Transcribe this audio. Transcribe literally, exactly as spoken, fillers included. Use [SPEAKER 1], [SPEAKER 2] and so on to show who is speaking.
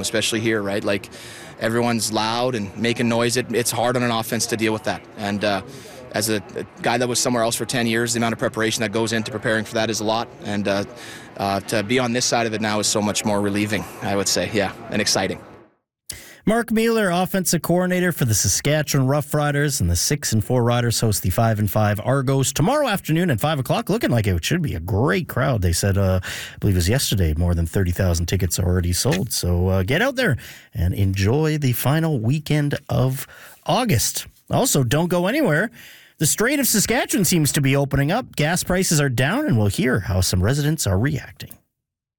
[SPEAKER 1] especially here, right? Like, everyone's loud and making noise. It, it's hard on an offense to deal with that. And uh, as a, a guy that was somewhere else for ten years, the amount of preparation that goes into preparing for that is a lot. And uh, uh, to be on this side of it now is so much more relieving, I would say, yeah, and exciting.
[SPEAKER 2] Mark Mueller, offensive coordinator for the Saskatchewan Roughriders, and the six and four Riders host the five and five Argos tomorrow afternoon at five o'clock. Looking like it should be a great crowd. They said, uh, I believe it was yesterday, more than thirty thousand tickets already sold. So uh, get out there and enjoy the final weekend of August. Also, don't go anywhere. The Strait of Saskatchewan seems to be opening up. Gas prices are down, and we'll hear how some residents are reacting.